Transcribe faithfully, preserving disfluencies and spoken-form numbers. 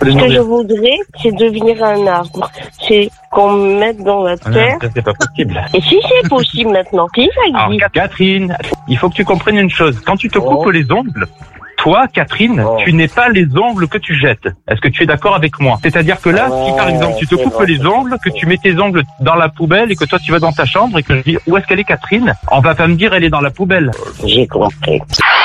Ce que je voudrais, c'est devenir un arbre. C'est qu'on me mette dans la terre. Ah, ça, c'est pas possible. Et si c'est possible maintenant, si ça Alors, existe. Catherine, il faut que tu comprennes une chose. Quand tu te coupes Oh. les ongles, toi, Catherine, Oh. tu n'es pas les ongles que tu jettes. Est-ce que tu es d'accord avec moi? C'est-à-dire que là, Ouais, si par exemple tu te c'est coupes vrai. les ongles, que tu mets tes ongles dans la poubelle et que toi tu vas dans ta chambre et que je dis où est-ce qu'elle est Catherine, on va pas me dire elle est dans la poubelle. J'ai compris.